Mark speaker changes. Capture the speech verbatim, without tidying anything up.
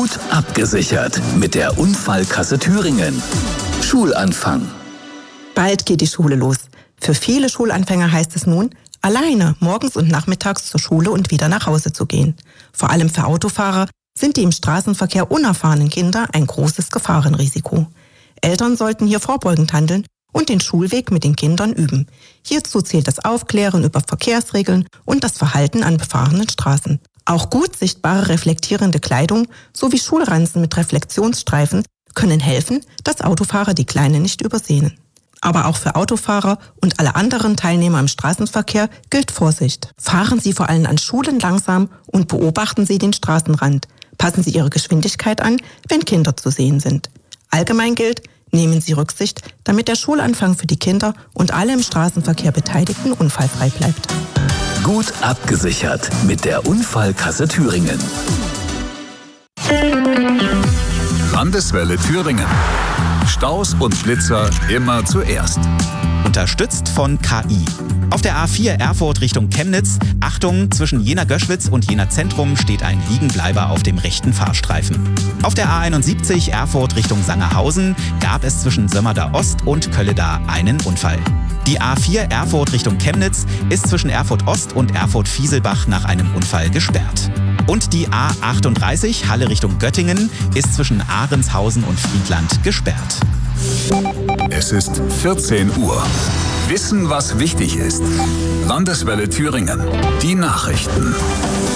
Speaker 1: Gut abgesichert mit der Unfallkasse Thüringen. Schulanfang.
Speaker 2: Bald geht die Schule los. Für viele Schulanfänger heißt es nun, alleine morgens und nachmittags zur Schule und wieder nach Hause zu gehen. Vor allem für Autofahrer sind die im Straßenverkehr unerfahrenen Kinder ein großes Gefahrenrisiko. Eltern sollten hier vorbeugend handeln und den Schulweg mit den Kindern üben. Hierzu zählt das Aufklären über Verkehrsregeln und das Verhalten an befahrenen Straßen. Auch gut sichtbare reflektierende Kleidung sowie Schulranzen mit Reflexionsstreifen können helfen, dass Autofahrer die Kleinen nicht übersehen. Aber auch für Autofahrer und alle anderen Teilnehmer im Straßenverkehr gilt Vorsicht. Fahren Sie vor allem an Schulen langsam und beobachten Sie den Straßenrand. Passen Sie Ihre Geschwindigkeit an, wenn Kinder zu sehen sind. Allgemein gilt, nehmen Sie Rücksicht, damit der Schulanfang für die Kinder und alle im Straßenverkehr Beteiligten unfallfrei bleibt.
Speaker 1: Gut abgesichert mit der Unfallkasse Thüringen. Landeswelle Thüringen. Staus und Blitzer immer zuerst.
Speaker 3: Unterstützt von K I. Auf der A vier Erfurt Richtung Chemnitz, Achtung, zwischen Jena-Göschwitz und Jena-Zentrum steht ein Liegenbleiber auf dem rechten Fahrstreifen. Auf der A einundsiebzig Erfurt Richtung Sangerhausen gab es zwischen Sömmerda Ost und Kölleda einen Unfall. Die A vier Erfurt Richtung Chemnitz ist zwischen Erfurt Ost und Erfurt-Fieselbach nach einem Unfall gesperrt. Und die A achtunddreißig Halle Richtung Göttingen ist zwischen Ahrenshausen und Friedland gesperrt.
Speaker 1: Es ist vierzehn Uhr. Wissen, was wichtig ist. Landeswelle Thüringen. Die Nachrichten.